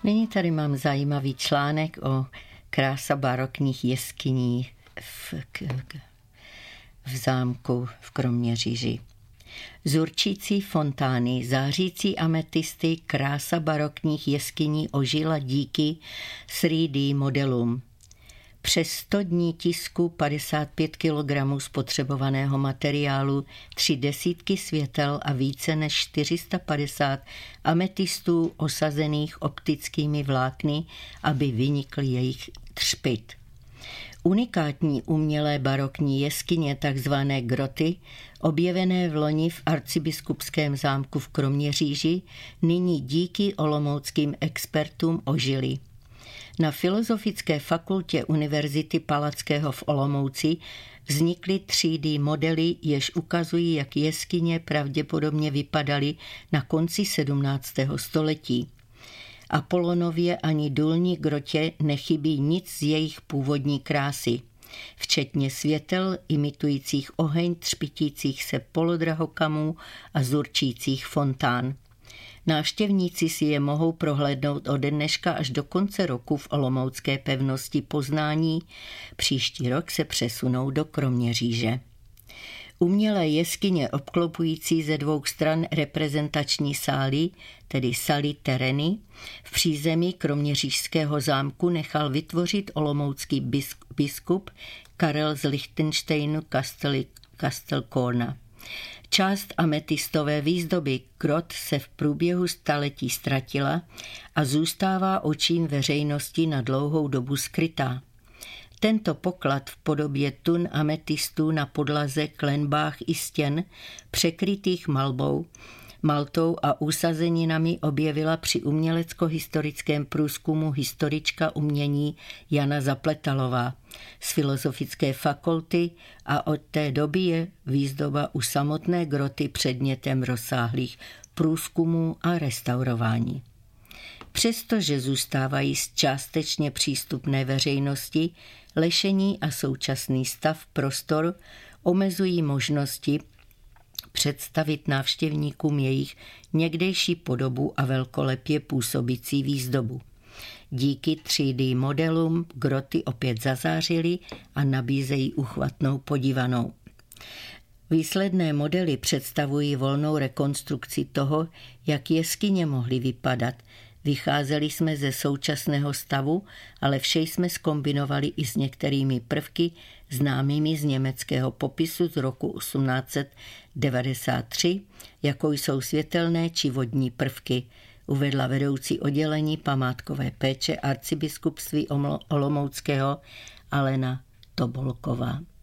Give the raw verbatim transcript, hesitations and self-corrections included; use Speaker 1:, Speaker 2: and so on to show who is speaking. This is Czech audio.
Speaker 1: Nyní tady mám zajímavý článek o krása barokních jeskyní v, k, v zámku v Kroměříži. Zurčící fontány, zářící ametisty, krása barokních jeskyní ožila díky tři dé modelům. Přes sto dní tisku, padesát pět kilogramů spotřebovaného materiálu, tři desítky světel a více než čtyři sta padesát ametistů osazených optickými vlákny, aby vynikl jejich třpyt. Unikátní umělé barokní jeskyně, takzvané groty, objevené v loni v arcibiskupském zámku v Kroměříži, nyní díky olomouckým expertům ožily. Na Filozofické fakultě Univerzity Palackého v Olomouci vznikly tři dé modely, jež ukazují, jak jeskyně pravděpodobně vypadaly na konci sedmnáctého století. Apolonově ani důlní grotě nechybí nic z jejich původní krásy, včetně světel imitujících oheň, třpitících se polodrahokamů a zurčících fontán. Návštěvníci si je mohou prohlédnout ode dneška až do konce roku v olomoucké pevnosti Poznání. Příští rok se přesunou do Kroměříže. Umělé jeskyně obklopující ze dvou stran reprezentační sály, tedy saly tereny, v přízemí kroměřížského zámku nechal vytvořit olomoucký biskup Karel z Lichtensteinu Kastelkorna. Část ametistové výzdoby grot se v průběhu staletí ztratila a zůstává očím veřejnosti na dlouhou dobu skrytá. Tento poklad v podobě tun ametistů na podlaze, klenbách i stěn, překrytých malbou, maltou a usazeninami objevila při umělecko-historickém průzkumu historička umění Jana Zapletalová z Filozofické fakulty a od té doby je výzdoba u samotné groty předmětem rozsáhlých průzkumů a restaurování. Přestože zůstávají částečně přístupné veřejnosti, lešení a současný stav prostor omezují možnosti představit návštěvníkům jejich někdejší podobu a velkolepě působící výzdobu. Díky tři dé modelům groty opět zazářily a nabízejí uchvatnou podívanou. Výsledné modely představují volnou rekonstrukci toho, jak jeskyně mohly vypadat. Vycházeli jsme ze současného stavu, ale vše jsme zkombinovali i s některými prvky známými z německého popisu z roku osmnáct set devadesát tři, jako jsou světelné či vodní prvky, uvedla vedoucí oddělení památkové péče arcibiskupství Olomouckého Alena Tobolková.